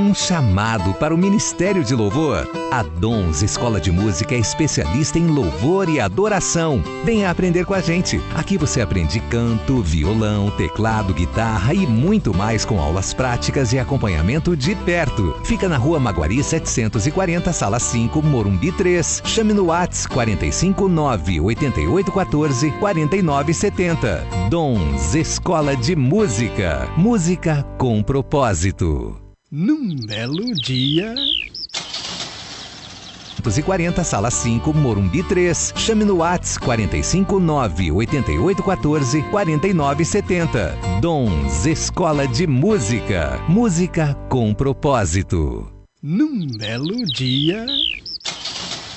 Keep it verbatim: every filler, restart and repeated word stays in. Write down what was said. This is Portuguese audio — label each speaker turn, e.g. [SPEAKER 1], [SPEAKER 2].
[SPEAKER 1] Um chamado para o Ministério de Louvor? A Dons Escola de Música é especialista em louvor e adoração. Venha aprender com a gente. Aqui você aprende canto, violão, teclado, guitarra e muito mais com aulas práticas e acompanhamento de perto. Fica na Rua Maguari setecentos e quarenta, Sala cinco, Morumbi três. Chame no WhatsApp quatro cinco nove, oito oito um quatro, quatro nove sete zero. Dons Escola de Música. Música com propósito.
[SPEAKER 2] Num belo dia...
[SPEAKER 1] setecentos e quarenta, Sala cinco, Morumbi três. Chame no WhatsApp quatro cinco nove, oito oito um quatro, quatro nove sete zero. Dons Escola de Música. Música com propósito.
[SPEAKER 2] Num belo dia...